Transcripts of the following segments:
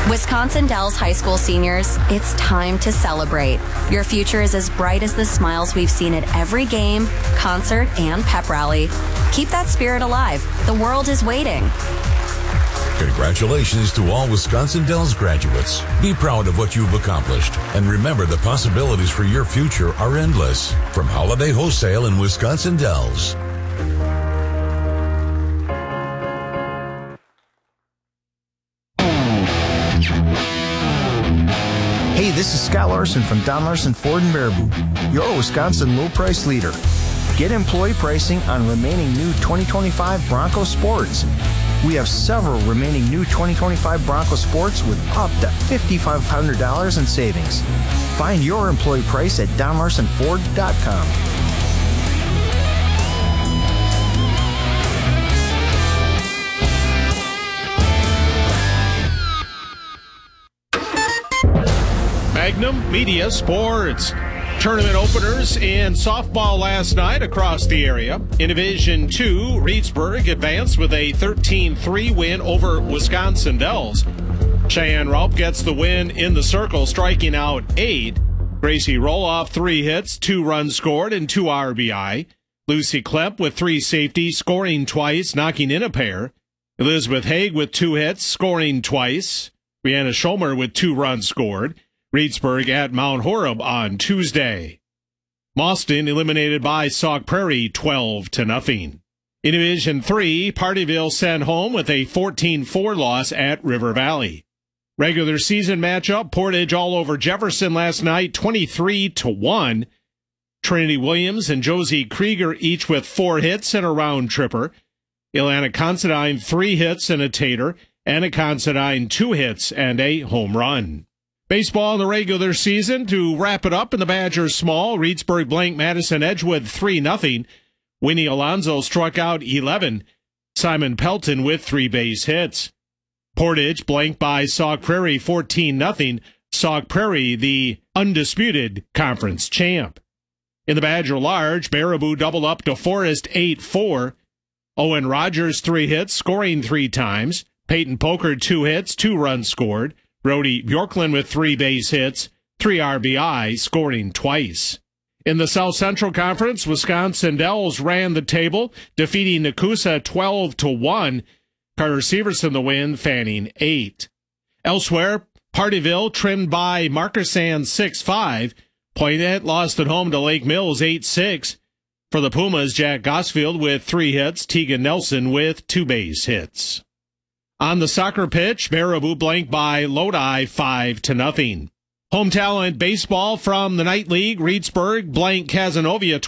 Wisconsin Dells High School seniors, it's time to celebrate. Your future is as bright as the smiles we've seen at every game, concert, and pep rally. Keep that spirit alive. The world is waiting. Congratulations to all Wisconsin Dells graduates. Be proud of what you've accomplished. And remember, the possibilities for your future are endless. From Holiday Wholesale in Wisconsin Dells. Hey, this is Scott Larson from Don Larson Ford in Baraboo, your Wisconsin low price leader. Get employee pricing on remaining new 2025 Bronco Sports. We have several remaining new 2025 Bronco Sports with up to $5,500 in savings. Find your employee price at DonLarsonFord.com. Magnum Media Sports. Tournament openers in softball last night across the area. In Division II, Reedsburg advanced with a 13-3 win over Wisconsin Dells. Cheyenne Raup gets the win in the circle, striking out 8. Gracie Roloff, 3 hits, 2 runs scored, and 2 RBI. Lucy Klepp with 3 safeties, scoring twice, knocking in a pair. Elizabeth Haig with 2 hits, scoring twice. Brianna Schomer with 2 runs scored. Reedsburg at Mount Horeb on Tuesday. Mauston eliminated by Sauk Prairie 12-0. In Division III, Partyville sent home with a 14-4 loss at River Valley. Regular season matchup, Portage all over Jefferson last night, 23-1. Trinity Williams and Josie Krieger each with 4 hits and a round tripper. Ilana Considine 3 hits and a tater. Anna Considine 2 hits and a home run. Baseball in the regular season to wrap it up in the Badgers small. Reedsburg blanked Madison Edgewood 3-0. Winnie Alonzo struck out 11. Simon Pelton with 3 base hits. Portage blanked by Sauk Prairie 14-0. Sauk Prairie, the undisputed conference champ. In the Badger Large, Baraboo doubled up to Forest 8-4. Owen Rogers 3 hits, scoring 3 times. Peyton Poker 2 hits, 2 runs scored. Brody Bjorklund with 3 base hits, 3 RBI, scoring twice. In the South Central Conference, Wisconsin Dells ran the table, defeating Nakusa 12-1. Carter Severson the win, fanning 8. Elsewhere, Partyville trimmed by Markersan 6-5. Poinet lost at home to Lake Mills 8-6. For the Pumas, Jack Gosfield with 3 hits, Tegan Nelson with 2 base hits. On the soccer pitch, Baraboo blanked by Lodi 5-0. Home talent baseball from the Night League, Reedsburg blanked Cazenovia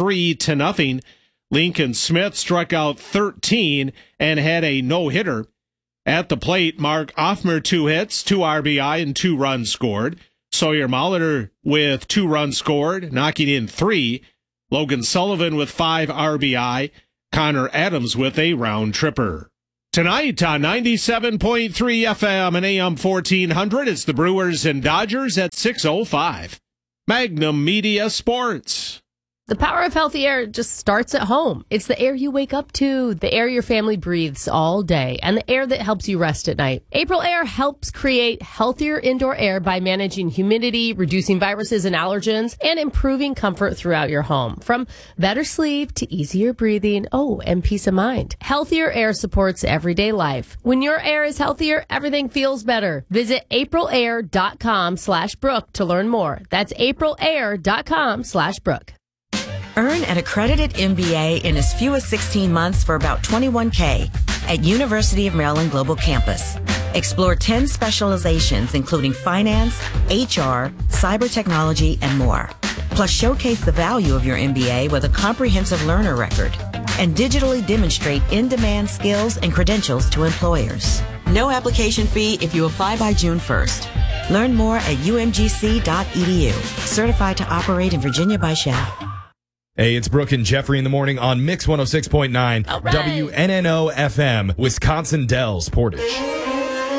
23-0. Lincoln Smith struck out 13 and had a no-hitter. At the plate, Mark Offmer 2 hits, 2 RBI, and 2 runs scored. Sawyer Molitor with 2 runs scored, knocking in 3. Logan Sullivan with 5 RBI. Connor Adams with a round tripper. Tonight on 97.3 FM and AM 1400, it's the Brewers and Dodgers at 6:05. Magnum Media Sports. The power of healthy air just starts at home. It's the air you wake up to, the air your family breathes all day, and the air that helps you rest at night. April Air helps create healthier indoor air by managing humidity, reducing viruses and allergens, and improving comfort throughout your home. From better sleep to easier breathing, and peace of mind. Healthier air supports everyday life. When your air is healthier, everything feels better. Visit aprilair.com/Brooke to learn more. That's aprilair.com/Brooke. Earn an accredited MBA in as few as 16 months for about $21K at University of Maryland Global Campus. Explore 10 specializations, including finance, HR, cyber technology, and more. Plus, showcase the value of your MBA with a comprehensive learner record and digitally demonstrate in-demand skills and credentials to employers. No application fee if you apply by June 1st. Learn more at umgc.edu. Certified to operate in Virginia by SHAP. Hey, it's Brooke and Jeffrey in the morning on Mix 106.9 All right. WNNO FM, Wisconsin Dells, Portage.